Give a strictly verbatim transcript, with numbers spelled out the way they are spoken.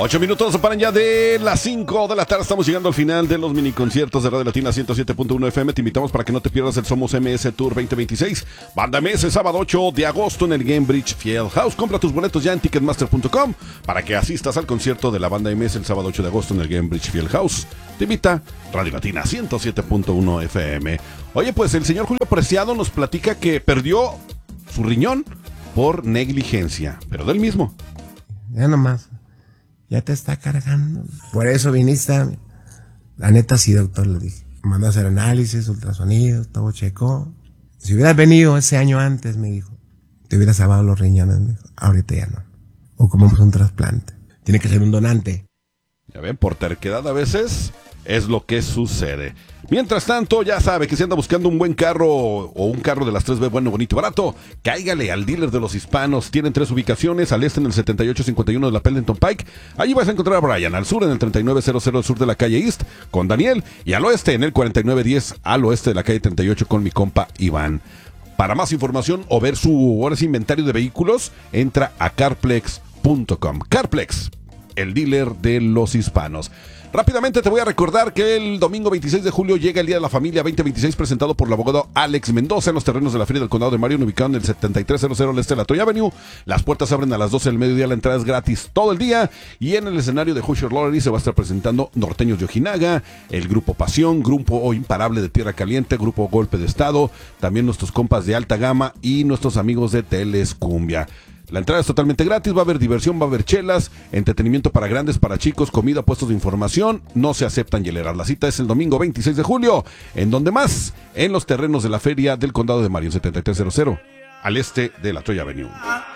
Ocho minutos para ya de las cinco de la tarde. Estamos llegando al final de los mini conciertos de Radio Latina ciento siete punto uno F M. Te invitamos para que no te pierdas el Somos M S Tour veinte veintiséis. Banda M S, sábado ocho de agosto en el Gainbridge Fieldhouse. Compra tus boletos ya en ticketmaster punto com para que asistas al concierto de la Banda M S el sábado ocho de agosto en el Gainbridge Fieldhouse. Te invita Radio Latina ciento siete punto uno F M. Oye, pues el señor Julio Preciado nos platica que perdió su riñón por negligencia, pero del mismo. Ya nomás. Ya te está cargando. Por eso viniste. La neta sí, doctor, le dije. Me mandó a hacer análisis, ultrasonido, todo checó. Si hubieras venido ese año antes, me dijo, te hubieras salvado los riñones, me dijo. Ahorita ya no. Ocupamos un trasplante. Tiene que ser un donante. Ya ven, por terquedad a veces es lo que sucede. Mientras tanto, ya sabe que si anda buscando un buen carro o un carro de las tres B bueno, bonito, barato, cáigale al dealer de los hispanos. Tienen tres ubicaciones, al este en el setenta y ocho cincuenta y uno de la Pendleton Pike. Allí vas a encontrar a Brian, al sur en el treinta y nueve cero cero al sur de la calle East con Daniel, y al oeste en el cuarenta y nueve diez al oeste de la calle treinta y ocho con mi compa Iván. Para más información o ver su ahora sí, inventario de vehículos, entra a carplex punto com. Carplex, el dealer de los hispanos. Rápidamente te voy a recordar que el domingo veintiséis de julio llega el Día de la Familia veinte veintiséis, presentado por el abogado Alex Mendoza en los terrenos de la Feria del Condado de Marion, ubicado en el setenta y tres cero cero al este de la Toy Avenue. Las puertas abren a las doce del mediodía, la entrada es gratis todo el día, y en el escenario de Hoosier Lottery se va a estar presentando Norteños de Ojinaga, el Grupo Pasión, Grupo Imparable de Tierra Caliente, Grupo Golpe de Estado, también nuestros compas de Alta Gama y nuestros amigos de Teles Cumbia. La entrada es totalmente gratis, va a haber diversión, va a haber chelas, entretenimiento para grandes, para chicos, comida, puestos de información, no se aceptan hieleras. La cita es el domingo veintiséis de julio, ¿en donde más? En los terrenos de la Feria del Condado de Marion, setenta y tres cero cero, al este de la Toy Avenue.